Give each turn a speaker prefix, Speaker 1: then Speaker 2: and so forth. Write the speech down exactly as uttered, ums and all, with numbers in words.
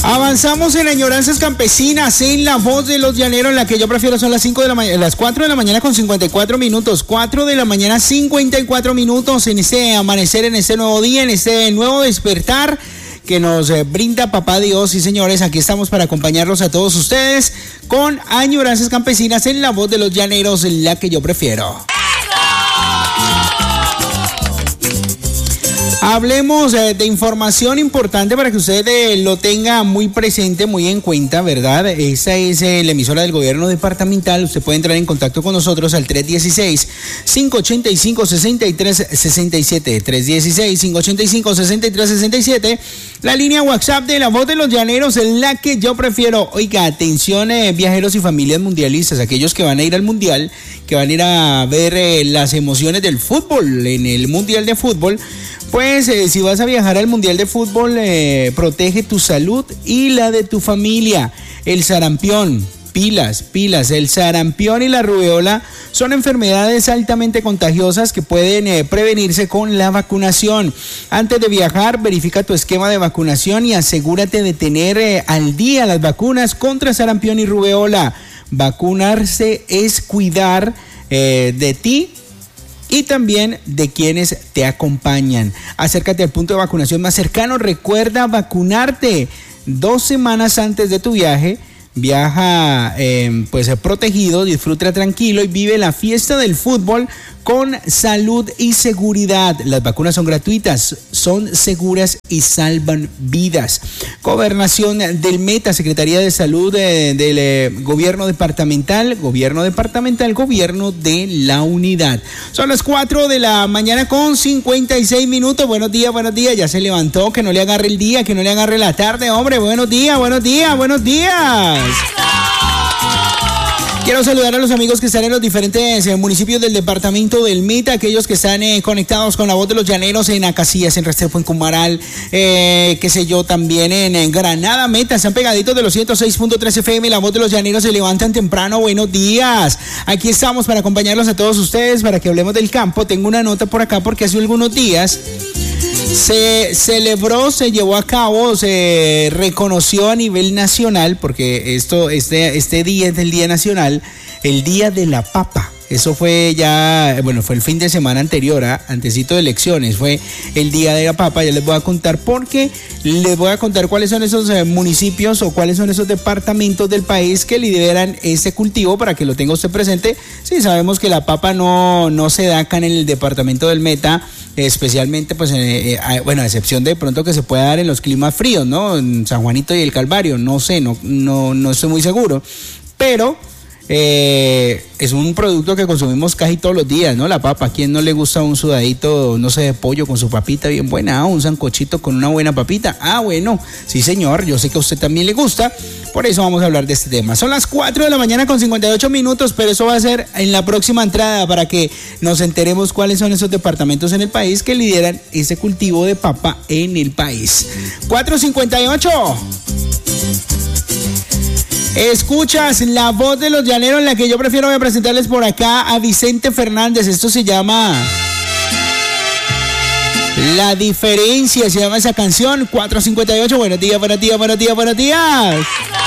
Speaker 1: Avanzamos en Añoranzas Campesinas, en La Voz de los Llaneros, en la que yo prefiero son las cinco de la mañana, las cuatro de la mañana con cincuenta y cuatro minutos, cuatro de la mañana cincuenta y cuatro minutos, en este amanecer, en este nuevo día, en este nuevo despertar que nos eh, brinda Papá Dios. Y señores, aquí estamos para acompañarlos a todos ustedes con Añoranzas Campesinas en La Voz de los Llaneros, en la que yo prefiero. Hablemos eh, de información importante para que usted eh, lo tenga muy presente, muy en cuenta, ¿verdad? Esta es eh, la emisora del gobierno departamental. Usted puede entrar en contacto con nosotros al tres uno seis, cinco ocho cinco, seis tres seis siete, tres uno seis, cinco ocho cinco, seis tres seis siete, la línea WhatsApp de La Voz de los Llaneros, en la que yo prefiero. Oiga, atención eh, viajeros y familias mundialistas, aquellos que van a ir al mundial, que van a ir a ver eh, las emociones del fútbol en el mundial de fútbol. Pues eh, si vas a viajar al Mundial de Fútbol, eh, protege tu salud y la de tu familia. El sarampión, pilas, pilas, el sarampión y la rubeola son enfermedades altamente contagiosas que pueden eh, prevenirse con la vacunación. Antes de viajar, verifica tu esquema de vacunación y asegúrate de tener eh, al día las vacunas contra sarampión y rubeola. Vacunarse es cuidar eh, de ti y también de quienes te acompañan. Acércate al punto de vacunación más cercano. Recuerda vacunarte dos semanas antes de tu viaje. Viaja eh, pues protegido, disfruta tranquilo y vive la fiesta del fútbol con salud y seguridad. Las vacunas son gratuitas, son seguras y salvan vidas. Gobernación del Meta, Secretaría de Salud eh, del eh, Gobierno Departamental, Gobierno Departamental, Gobierno de la Unidad. Son las cuatro de la mañana con cincuenta y seis minutos. Buenos días, buenos días. Ya se levantó, que no le agarre el día, que no le agarre la tarde, hombre. Buenos días, buenos días, buenos días. Quiero saludar a los amigos que están en los diferentes eh, municipios del departamento del Meta, aquellos que están eh, conectados con La Voz de los Llaneros en Acacias, en Restrepo, en Cumaral, eh, qué sé yo, también en, en Granada Meta, están pegaditos de los ciento seis punto tres F M. La Voz de los Llaneros se levantan temprano. Buenos días. Aquí estamos para acompañarlos a todos ustedes, para que hablemos del campo. Tengo una nota por acá porque hace algunos días se celebró, se llevó a cabo, se reconoció a nivel nacional, porque esto, este, este día es el Día Nacional, el Día de la Papa. Eso fue ya, bueno, fue el fin de semana anterior, ¿eh? Antesito de elecciones, fue el Día de la Papa. Ya les voy a contar porque les voy a contar cuáles son esos eh, municipios o cuáles son esos departamentos del país que lideran este cultivo, para que lo tenga usted presente. Sí, sabemos que la papa no, no se da acá en el departamento del Meta, especialmente, pues, eh, eh, bueno, a excepción de pronto que se pueda dar en los climas fríos, ¿no? En San Juanito y el Calvario, no sé, no, no, no estoy muy seguro, pero Eh, es un producto que consumimos casi todos los días, ¿no? La papa. ¿A quién no le gusta un sudadito, no sé, de pollo con su papita bien buena? Ah, un sancochito con una buena papita. Ah, bueno, sí señor, yo sé que a usted también le gusta. Por eso vamos a hablar de este tema. Son las cuatro de la mañana con cincuenta y ocho minutos, pero eso va a ser en la próxima entrada, para que nos enteremos cuáles son esos departamentos en el país que lideran ese cultivo de papa en el país. cuatro cincuenta y ocho. Escuchas La Voz de los Llaneros, en la que yo prefiero voy a presentarles por acá a Vicente Fernández. Esto se llama La Diferencia, se llama esa canción. Cuatro cincuenta y ocho. Buenos días, buenos días, buenos días, buenos días.